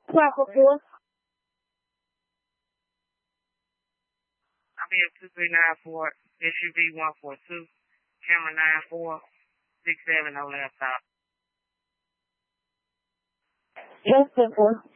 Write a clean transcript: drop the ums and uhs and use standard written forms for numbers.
544. I'm here 2394, SUV 142, camera 94, 670 laptop. Yes, 10-4.